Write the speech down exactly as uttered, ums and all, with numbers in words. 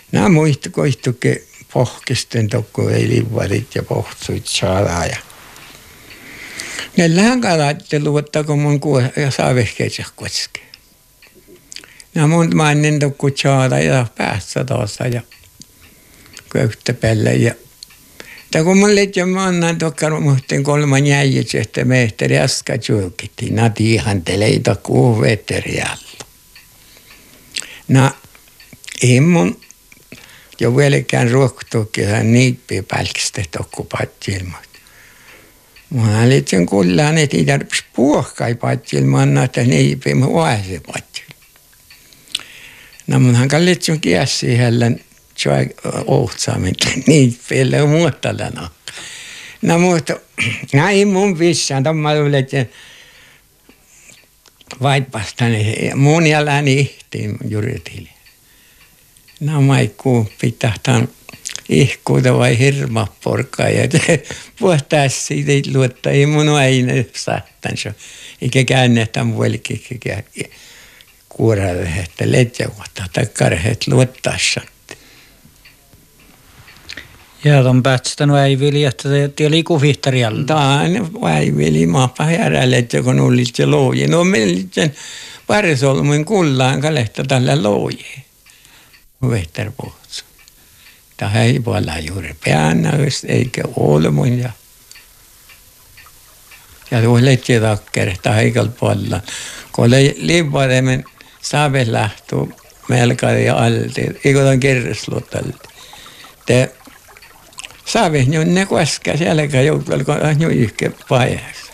Nämä muistu koistukin pohkisten tokko ei livarit ja pohtsuit saada ja neillähän kalattelu, että kun mun kuo ja saa vehkeitsä koske. Nämä mun mainen tokko saada ja päässä tuossa ja köyhtäpelle ja mutta kun mun leitsi mä annan tokka muhteen kolman jäijät, että mehteri äskä julkittiin. Nää tiihan teleita kuu veterialla. No, ei mun jo vieläkään ruoktuukin hän niippiä pälkistä tokku patsilma. Mä leitsin kullaan, että ei tarvitsisi puohkai patsilma, anna, että niippiä mä vaisi patsilma. No munhan kallitsin kiässiä hällän tjoi ohtsaamin niippiä muuttalana. No mutta, näin mun vissaan, tomma yletin vaipastani, mun jälläni ihtiin juritili. No maikku pitää tämän ihkuuta vai hirma porkkaa ja puhtaas siitä ei luottaa, ei mun aina saattansa. Eikä käännehtään vuolikikin kuuralle, että letjavuotta tai karheet luottaessa. Ja ton päätstänyt äivili, että te liikuvihtaria. Tämä on äivili maappa järjelle, että kun ollit se looji. No meillä sen parisolmuin kullaan kalehta tällä looji. Vehterpuhtsu. Tämä ei voi olla juuri peänäys, eikä olmuin. Ja, ja tuo letsi takkere, tämä ei kalpalla. Kun oli liivaremen saave lähtuu melkein ja alti, eikö tämän kerrasluotalti. Te saave, niin ne koska sielläkään joukkoilla, kun on yhkä pajas.